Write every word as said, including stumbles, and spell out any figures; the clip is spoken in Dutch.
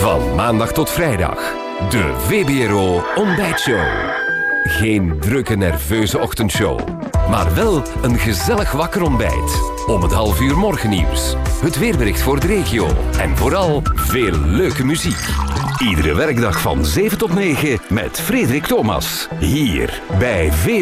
Van maandag tot vrijdag. De V B R O Ontbijtshow. Geen drukke, nerveuze ochtendshow. Maar wel een gezellig wakker ontbijt. Om het half uur morgennieuws. Het weerbericht voor de regio. En vooral veel leuke muziek. Iedere werkdag van zeven tot negen met Frederik Thomas. Hier bij V B R O.